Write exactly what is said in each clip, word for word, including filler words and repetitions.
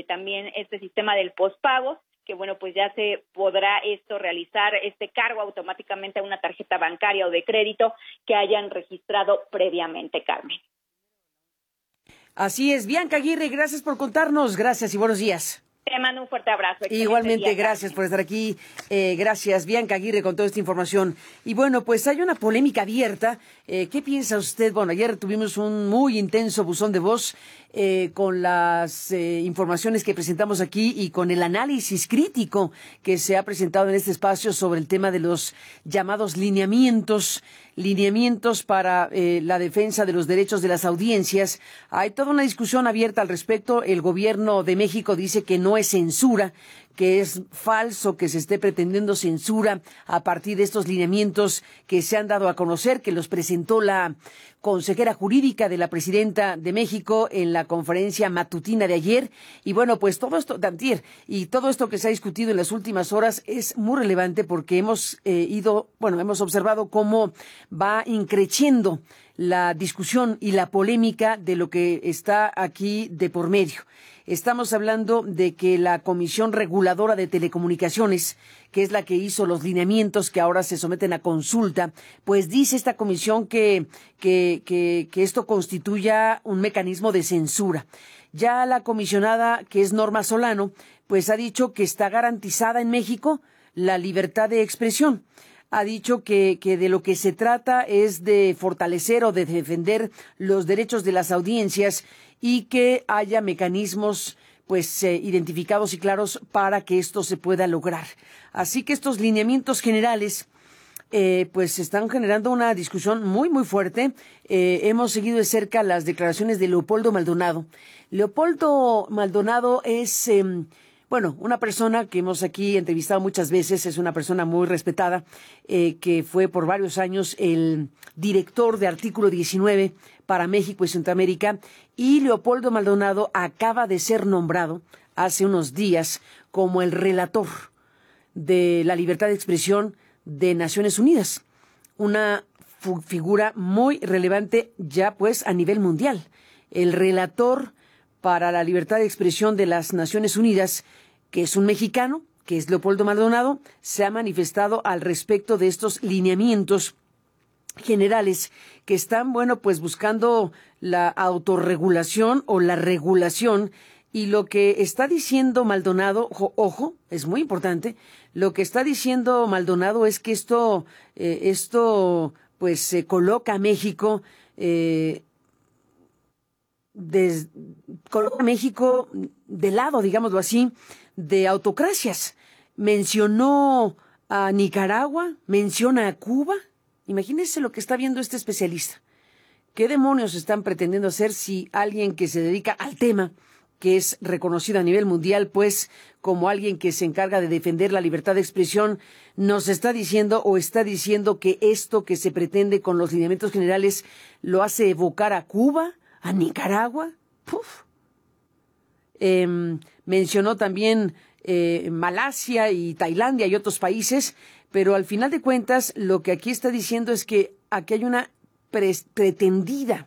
eh, también este sistema del pospago, que bueno, pues ya se podrá esto realizar, este cargo automáticamente a una tarjeta bancaria o de crédito que hayan registrado previamente, Carmen. Así es, Bianca Aguirre, gracias por contarnos, gracias y buenos días. Te mando un fuerte abrazo. Igualmente, día, gracias Carmen. por estar aquí. Eh, gracias, Bianca Aguirre, con toda esta información. Y bueno, pues hay una polémica abierta. Eh, ¿Qué piensa usted? Bueno, ayer tuvimos un muy intenso buzón de voz eh, con las eh, informaciones que presentamos aquí y con el análisis crítico que se ha presentado en este espacio sobre el tema de los llamados lineamientos, lineamientos para eh, la defensa de los derechos de las audiencias. Hay toda una discusión abierta al respecto. El gobierno de México dice que no es censura, que es falso que se esté pretendiendo censura a partir de estos lineamientos que se han dado a conocer, que los presentó la consejera jurídica de la presidenta de México en la conferencia matutina de ayer. Y bueno, pues todo esto, Dantier, y todo esto que se ha discutido en las últimas horas es muy relevante porque hemos eh, ido, bueno, hemos observado cómo va increciendo la discusión y la polémica de lo que está aquí de por medio. Estamos hablando de que la Comisión Reguladora de Telecomunicaciones, que es la que hizo los lineamientos que ahora se someten a consulta, pues dice esta comisión que, que, que, que esto constituya un mecanismo de censura. Ya la comisionada, que es Norma Solano, pues ha dicho que está garantizada en México la libertad de expresión. Ha dicho que, que de lo que se trata es de fortalecer o de defender los derechos de las audiencias y que haya mecanismos pues eh, identificados y claros para que esto se pueda lograr. Así que estos lineamientos generales eh, pues están generando una discusión muy muy fuerte. Eh, hemos seguido de cerca las declaraciones de Leopoldo Maldonado. Leopoldo Maldonado es eh, Bueno, una persona que hemos aquí entrevistado muchas veces, es una persona muy respetada, eh, que fue por varios años el director de Artículo diecinueve para México y Centroamérica, y Leopoldo Maldonado acaba de ser nombrado hace unos días como el relator de la libertad de expresión de Naciones Unidas, una figura muy relevante ya pues a nivel mundial. El relator para la libertad de expresión de las Naciones Unidas, que es un mexicano, que es Leopoldo Maldonado, se ha manifestado al respecto de estos lineamientos generales que están, bueno, pues buscando la autorregulación o la regulación. Y lo que está diciendo Maldonado, ojo, ojo, es muy importante, lo que está diciendo Maldonado es que esto, eh, esto, pues, se coloca a México, eh, Des, coloca a México de lado, digámoslo así, de autocracias. Mencionó a Nicaragua, menciona a Cuba. Imagínense lo que está viendo este especialista. ¿Qué demonios están pretendiendo hacer si alguien que se dedica al tema, que es reconocido a nivel mundial, pues, como alguien que se encarga de defender la libertad de expresión, nos está diciendo o está diciendo que esto que se pretende con los lineamientos generales lo hace evocar a Cuba, a Nicaragua? Puf. Eh, mencionó también eh, Malasia y Tailandia y otros países, pero al final de cuentas lo que aquí está diciendo es que aquí hay una pre pretendida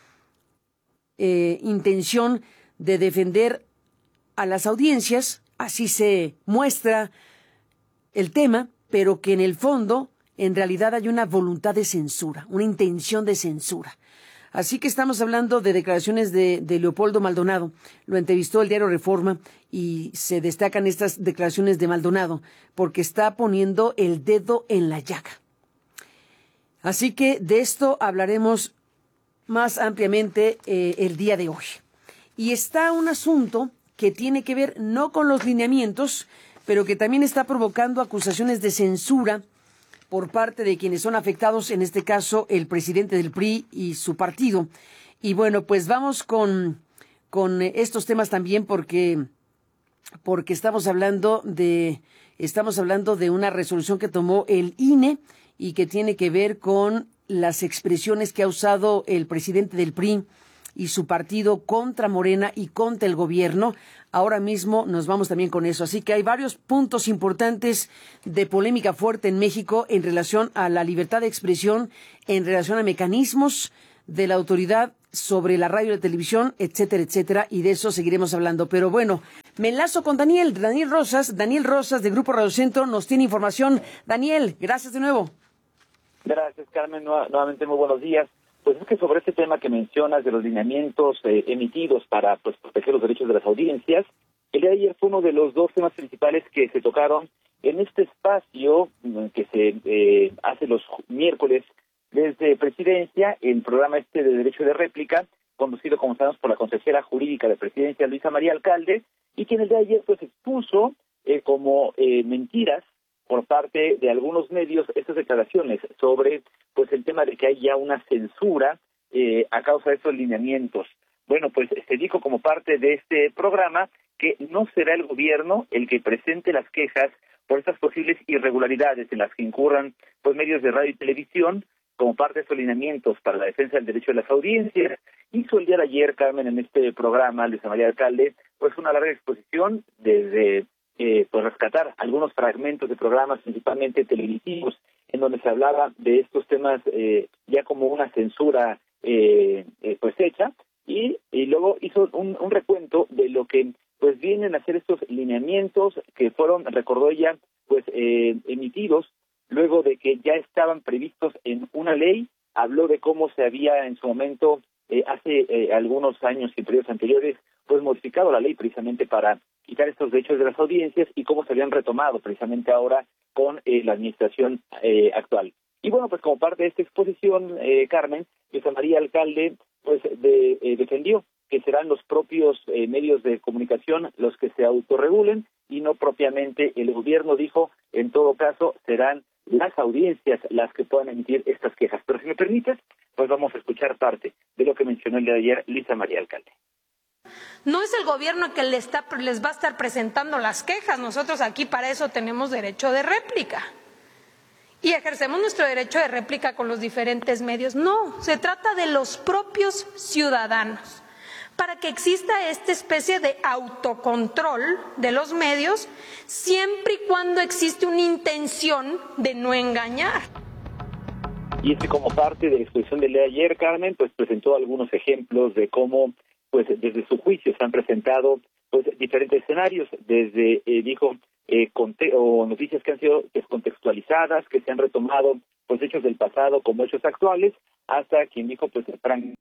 eh, intención de defender a las audiencias, así se muestra el tema, pero que en el fondo en realidad hay una voluntad de censura, una intención de censura. Así que estamos hablando de declaraciones de, de Leopoldo Maldonado. Lo entrevistó el diario Reforma y se destacan estas declaraciones de Maldonado porque está poniendo el dedo en la llaga. Así que de esto hablaremos más ampliamente eh, el día de hoy. Y está un asunto que tiene que ver no con los lineamientos, pero que también está provocando acusaciones de censura por parte de quienes son afectados, en este caso el presidente del P R I y su partido. Y bueno, pues vamos con, con estos temas también porque, porque estamos hablando de, estamos hablando de una resolución que tomó el I N E y que tiene que ver con las expresiones que ha usado el presidente del P R I y su partido contra Morena y contra el gobierno. Ahora mismo nos vamos también con eso. Así que hay varios puntos importantes de polémica fuerte en México en relación a la libertad de expresión, en relación a mecanismos de la autoridad sobre la radio y la televisión, etcétera, etcétera, y de eso seguiremos hablando. Pero bueno, Me enlazo con Daniel, Daniel Rosas, Daniel Rosas de Grupo Radio Centro nos tiene información. Daniel, gracias de nuevo. Gracias, Carmen, Nueva, nuevamente muy buenos días. Pues es que sobre este tema que mencionas de los lineamientos eh, emitidos para pues, proteger los derechos de las audiencias, el día de ayer fue uno de los dos temas principales que se tocaron en este espacio que se eh, hace los miércoles desde Presidencia, el programa este de Derecho de Réplica, conducido, como sabemos, por la consejera jurídica de Presidencia, Luisa María Alcalde, y quien el día de ayer pues expuso eh, como eh, mentiras por parte de algunos medios estas declaraciones sobre pues el tema de que hay ya una censura eh, a causa de estos lineamientos. Bueno, pues se dijo como parte de este programa que no será el gobierno el que presente las quejas por estas posibles irregularidades en las que incurran pues medios de radio y televisión como parte de estos lineamientos para la defensa del derecho de las audiencias. Hizo el día de ayer, Carmen, en este programa, Luisa María Alcalde, pues una larga exposición desde eh, pues rescatar algunos fragmentos de programas, principalmente televisivos, en donde se hablaba de estos temas eh, ya como una censura eh, eh, pues hecha, y, y luego hizo un, un recuento de lo que pues vienen a ser estos lineamientos que fueron, recordó ella, pues eh, emitidos luego de que ya estaban previstos en una ley. Habló de cómo se había en su momento, eh, hace eh, algunos años y periodos anteriores, pues modificado la ley precisamente para quitar estos derechos de las audiencias y cómo se habían retomado precisamente ahora con eh, la administración eh, actual. Y bueno, pues como parte de esta exposición, eh, Carmen, Luisa María Alcalde, pues de, eh, defendió que serán los propios eh, medios de comunicación los que se autorregulen y no propiamente el gobierno. Dijo, en todo caso, serán las audiencias las que puedan emitir estas quejas. Pero si me permites, pues vamos a escuchar parte de lo que mencionó el día de ayer Luisa María Alcalde. No es el gobierno que les, está, les va a estar presentando las quejas. Nosotros aquí para eso tenemos derecho de réplica. Y ejercemos nuestro derecho de réplica con los diferentes medios. No, se trata de los propios ciudadanos. Para que exista esta especie de autocontrol de los medios, siempre y cuando existe una intención de no engañar. Y es que como parte de la exposición del día de ayer, Carmen, pues presentó algunos ejemplos de cómo, pues desde su juicio se han presentado pues diferentes escenarios, desde, eh, dijo, eh, conte o noticias que han sido descontextualizadas, que se han retomado pues hechos del pasado como hechos actuales, hasta quien dijo, pues, Frank,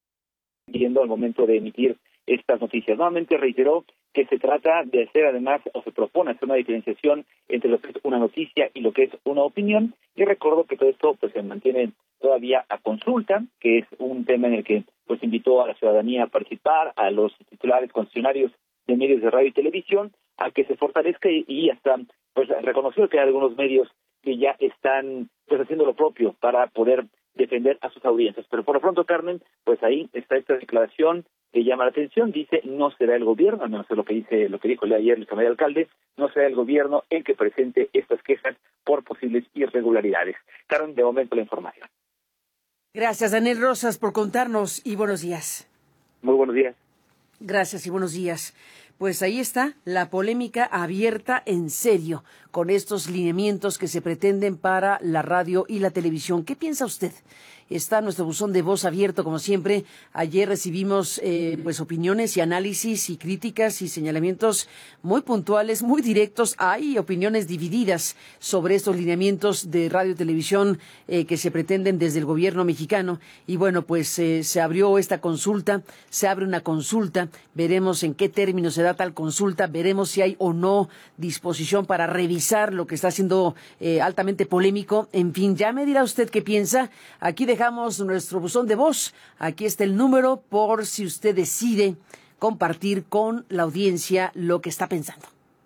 al momento de emitir estas noticias. Nuevamente reiteró que se trata de hacer además, o se propone hacer una diferenciación entre lo que es una noticia y lo que es una opinión, y recordó que todo esto pues se mantiene todavía a consulta, que es un tema en el que pues invitó a la ciudadanía a participar, a los titulares concesionarios de medios de radio y televisión, a que se fortalezca y, y hasta pues reconoció que hay algunos medios que ya están pues haciendo lo propio para poder defender a sus audiencias. Pero por lo pronto, Carmen, pues ahí está esta declaración que llama la atención. Dice, no será el gobierno, no sé lo que dice, lo que dijo el de ayer el Cámara de Alcalde, no será el gobierno el que presente estas quejas por posibles irregularidades. Carmen, de momento la información. Gracias, Daniel Rosas, por contarnos y buenos días. Muy buenos días. Gracias y buenos días. Pues ahí está la polémica abierta en serio con estos lineamientos que se pretenden para la radio y la televisión. ¿Qué piensa usted? Está nuestro buzón de voz abierto, como siempre. Ayer recibimos eh, pues opiniones y análisis y críticas y señalamientos muy puntuales, muy directos. Hay opiniones divididas sobre estos lineamientos de radio y televisión eh, que se pretenden desde el gobierno mexicano. Y bueno, pues eh, se abrió esta consulta, se abre una consulta. Veremos en qué términos se da tal consulta, veremos si hay o no disposición para revisar lo que está siendo eh, altamente polémico. En fin, ya me dirá usted qué piensa. Aquí dejamos nuestro buzón de voz. Aquí está el número por si usted decide compartir con la audiencia lo que está pensando.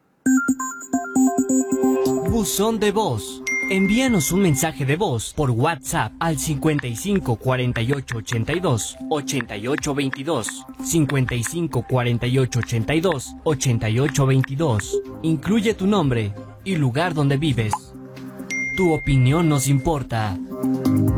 Buzón de voz. Envíanos un mensaje de voz por WhatsApp al cincuenta y cinco cuarenta y ocho ochenta y dos ochenta y ocho veintidós, cincuenta y cinco cuarenta y ocho ochenta y dos ochenta y ocho veintidós. Incluye tu nombre y lugar donde vives. Tu opinión nos importa.